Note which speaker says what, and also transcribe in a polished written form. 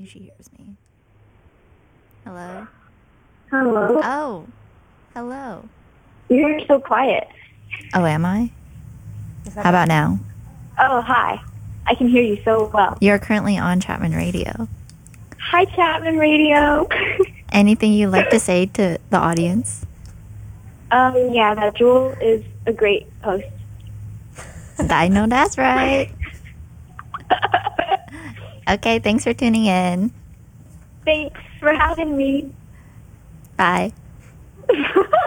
Speaker 1: think she hears me. Hello?
Speaker 2: Hello.
Speaker 1: Oh, hello.
Speaker 2: You're so quiet.
Speaker 1: Oh, am I? How about now?
Speaker 2: Oh, hi. I can hear you so well.
Speaker 1: You're currently on Chapman Radio.
Speaker 2: Hi, Chapman Radio.
Speaker 1: Anything you'd like to say to the audience?
Speaker 2: Yeah, that Jewel is a great host.
Speaker 1: I know that's right. Okay, thanks for tuning in.
Speaker 2: Thanks for having me.
Speaker 1: Bye.